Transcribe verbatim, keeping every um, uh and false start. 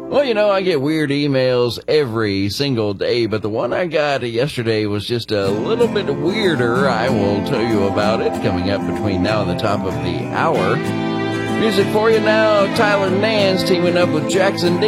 Well, you know, I get weird emails every single day, but the one I got yesterday was just a little bit weirder. I will tell you about it coming up between now and the top of the hour. Music for you now, Tyler Nance teaming up with Jackson D.